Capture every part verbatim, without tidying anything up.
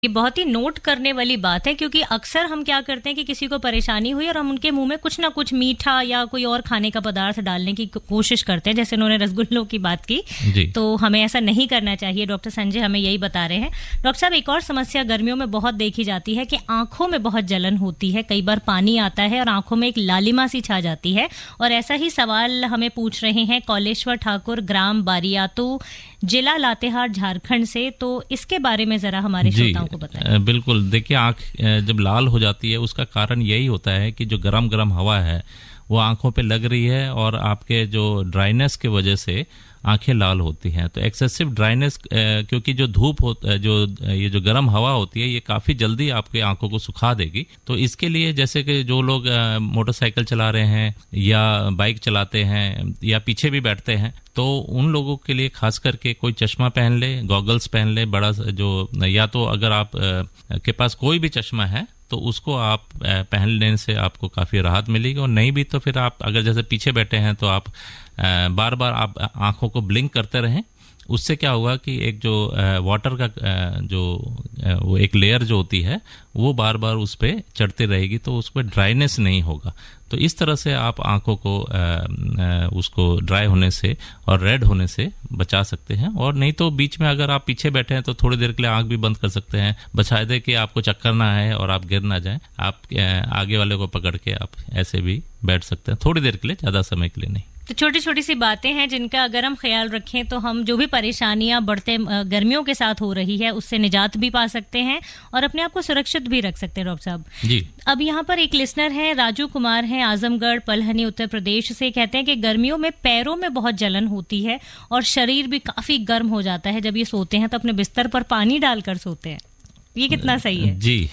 ये बहुत ही नोट करने वाली बात है, क्योंकि अक्सर हम क्या करते हैं कि किसी को परेशानी हुई और हम उनके मुंह में कुछ ना कुछ मीठा या कोई और खाने का पदार्थ डालने की कोशिश करते हैं, जैसे उन्होंने रसगुल्लों की बात की। तो हमें ऐसा नहीं करना चाहिए। डॉक्टर संजय हमें यही बता रहे हैं। डॉक्टर साहब, एक और समस्या गर्मियों में बहुत देखी जाती है कि आंखों में बहुत जलन होती है, कई बार पानी आता है और आंखों में एक लालिमा सी छा जाती है। और ऐसा ही सवाल हमें पूछ रहे हैं कौलेश्वर ठाकुर, ग्राम बारियातू, जिला लातेहार, झारखंड से। तो इसके बारे में जरा हमारे श्रोताओं को बताएं। बिल्कुल, देखिए आंख जब लाल हो जाती है उसका कारण यही होता है कि जो गरम गरम हवा है वो आंखों पे लग रही है और आपके जो ड्राइनेस की वजह से आंखें लाल होती हैं। तो एक्सेसिव ड्राइनेस, क्योंकि जो धूप हो, जो ये जो गर्म हवा होती है ये काफ़ी जल्दी आपके आंखों को सुखा देगी। तो इसके लिए जैसे कि जो लोग मोटरसाइकिल चला रहे हैं या बाइक चलाते हैं या पीछे भी बैठते हैं, तो उन लोगों के लिए खास करके कोई चश्मा पहन ले, गॉगल्स पहन ले बड़ा जो, या तो अगर आप के पास कोई भी चश्मा है तो उसको आप पहन लेने से आपको काफ़ी राहत मिलेगी। और नहीं भी तो फिर आप अगर जैसे पीछे बैठे हैं तो आप बार बार आप आंखों को ब्लिंक करते रहें। उससे क्या होगा कि एक जो वाटर का जो वो एक लेयर जो होती है वो बार बार उस पर चढ़ती रहेगी, तो उस पर ड्राइनेस नहीं होगा। तो इस तरह से आप आंखों को आ, आ, उसको ड्राई होने से और रेड होने से बचा सकते हैं। और नहीं तो बीच में अगर आप पीछे बैठे हैं तो थोड़ी देर के लिए आंख भी बंद कर सकते हैं, बचाए कि आपको चक्कर ना आए और आप गिर ना जाएं। आप आगे वाले को पकड़ के आप ऐसे भी बैठ सकते हैं थोड़ी देर के लिए, ज़्यादा समय के लिए नहीं। तो छोटी छोटी सी बातें हैं जिनका अगर हम ख्याल रखें तो हम जो भी परेशानियां बढ़ते गर्मियों के साथ हो रही है उससे निजात भी पा सकते हैं और अपने आप को सुरक्षित भी रख सकते हैं। डॉक्टर साहब जी, अब यहाँ पर एक लिसनर है, राजू कुमार हैं, आजमगढ़ पलहनी उत्तर प्रदेश से। कहते हैं कि गर्मियों में पैरों में बहुत जलन होती है और शरीर भी काफी गर्म हो जाता है। जब ये सोते हैं तो अपने बिस्तर पर पानी डालकर सोते हैं, ये कितना सही है? जी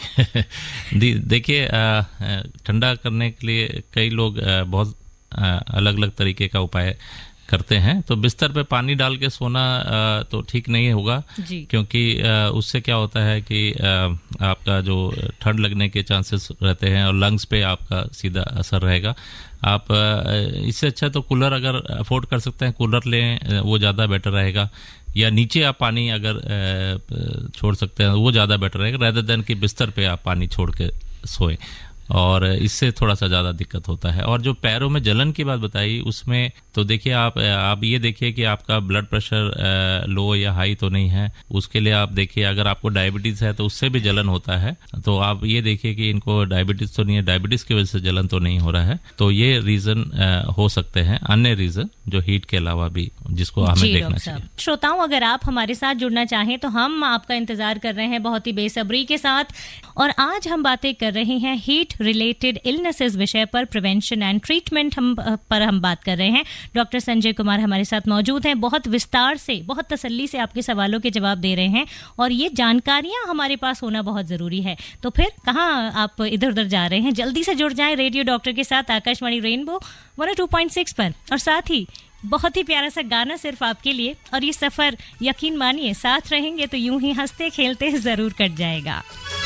देखिए, ठंडा करने के लिए कई लोग बहुत अलग अलग तरीके का उपाय करते हैं। तो बिस्तर पे पानी डाल के सोना तो ठीक नहीं होगा, क्योंकि उससे क्या होता है कि आपका जो ठंड लगने के चांसेस रहते हैं और लंग्स पे आपका सीधा असर रहेगा। आप इससे अच्छा तो कूलर अगर अफोर्ड कर सकते हैं कूलर लें, वो ज़्यादा बेटर रहेगा। या नीचे आप पानी अगर छोड़ सकते हैं वो ज़्यादा बेटर रहेगा, रेदर देन कि बिस्तर पे आप पानी छोड़ के सोएं, और इससे थोड़ा सा ज़्यादा दिक्कत होता है। और जो पैरों में जलन की बात बताई उसमें तो देखिए आप आप ये देखिए कि आपका ब्लड प्रेशर लो या हाई तो नहीं है। उसके लिए आप देखिए अगर आपको डायबिटीज़ है तो उससे भी जलन होता है, तो आप ये देखिए कि इनको डायबिटीज़ तो नहीं है, डायबिटीज़ की वजह से जलन तो नहीं हो रहा है। तो ये रीज़न हो सकते हैं, अन्य रीज़न जो हीट के अलावा भी, जिसको हमें देखना चाहिए। श्रोताओं, अगर आप हमारे साथ जुड़ना चाहें तो हम आपका इंतजार कर रहे हैं बहुत ही बेसब्री के साथ। और आज हम बातें कर रहे हैं हीट रिलेटेड इलनेसेस विषय पर, प्रिवेंशन एंड ट्रीटमेंट हम पर हम बात कर रहे हैं। डॉक्टर संजय कुमार हमारे साथ मौजूद हैं, बहुत विस्तार से, बहुत तसल्ली से आपके सवालों के जवाब दे रहे हैं और ये जानकारियां हमारे पास होना बहुत जरूरी है। तो फिर कहाँ आप इधर उधर जा रहे हैं? जल्दी से जुड़ जाएं रेडियो डॉक्टर के साथ Akashvani rainbow one O two point six पर। और साथ ही बहुत ही प्यारा सा गाना सिर्फ आपके लिए। और ये सफर यकीन मानिए साथ रहेंगे तो यूं ही हंसते खेलते जरूर कट जाएगा।